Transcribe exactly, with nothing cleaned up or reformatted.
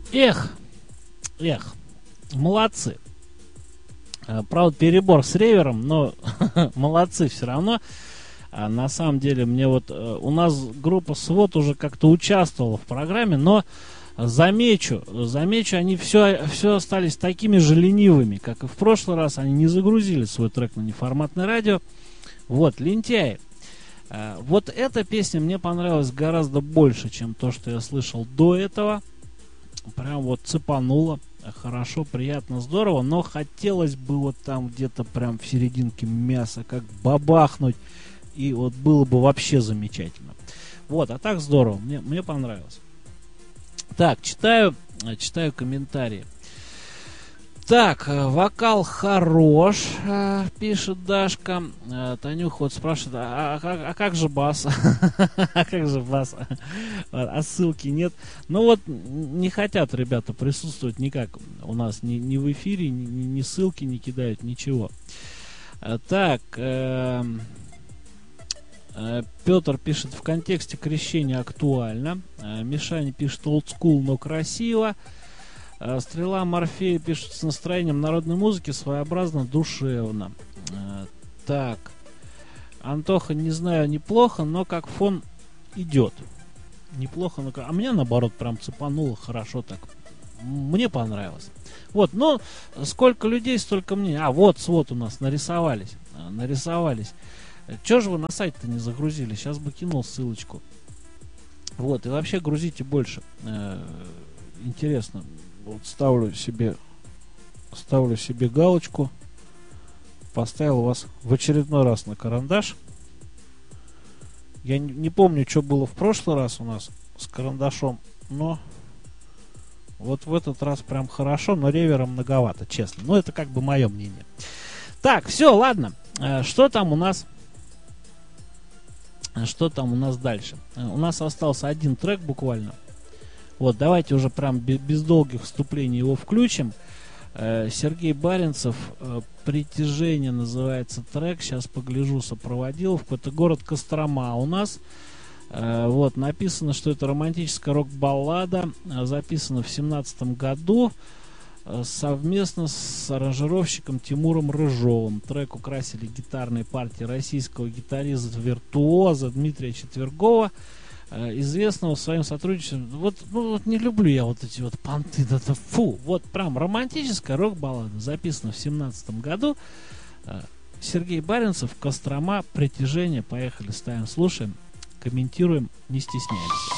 Эх, эх, молодцы. Правда, перебор с ревером, но молодцы все равно. А на самом деле, мне вот у нас группа свод уже как-то участвовала в программе, но замечу, замечу, они все, все остались такими же ленивыми, как и в прошлый раз. Они не загрузили свой трек на неформатное радио. Вот, лентяи. Вот эта песня мне понравилась гораздо больше, чем то, что я слышал до этого. Прям вот цепануло. Хорошо, приятно, здорово. Но хотелось бы вот там где-то прям в серединке мяса как бабахнуть. И вот было бы вообще замечательно. Вот, а так здорово. Мне, мне понравилось. Так, читаю, читаю комментарии. Так, вокал хорош, пишет Дашка. Танюха вот спрашивает, а, а, а как же бас? А как же бас? А ссылки нет. Ну вот, не хотят ребята присутствовать никак у нас ни, ни в эфире, ни, ни ссылки не кидают, ничего. Так, э, э, Петр пишет, в контексте крещения актуально. Мишаня пишет, old school, но красиво. Стрела Морфея пишет, с настроением народной музыки, своеобразно, душевно. Так. Антоха, не знаю, неплохо, но как фон идет. Неплохо, но как... А мне, наоборот, прям цепануло хорошо так. Мне понравилось. Вот, ну, сколько людей, столько мне. А, вот, свод у нас нарисовались. Нарисовались. Чего же вы на сайт-то не загрузили? Сейчас бы кинул ссылочку. Вот, и вообще грузите больше. Интересно. Вот ставлю себе ставлю себе галочку. Поставил вас в очередной раз на карандаш. Я не, не помню, что было в прошлый раз у нас с карандашом, но вот в этот раз прям хорошо, но ревера многовато, честно. Но это как бы мое мнение. Так, все, ладно. Что там у нас? Что там у нас дальше? У нас остался один трек буквально. Вот, давайте уже прям без, без долгих вступлений его включим. Э, Сергей Баренцев, э, «Притяжение» называется трек. Сейчас погляжу сопроводиловку. Это город Кострома у нас. Э, вот, написано, что это романтическая рок-баллада. Э, записана в семнадцатом году э, совместно с аранжировщиком Тимуром Рыжовым. Трек украсили гитарные партии российского гитариста-виртуоза Дмитрия Четвергова, известного своим сотрудничеством. Вот, ну, вот не люблю я вот эти вот понты, это фу. Вот прям романтическая рок-баллада, записана в семнадцатом году. Сергей Баренцев, Кострома, «Притяжение». Поехали, ставим, слушаем, комментируем, не стесняемся.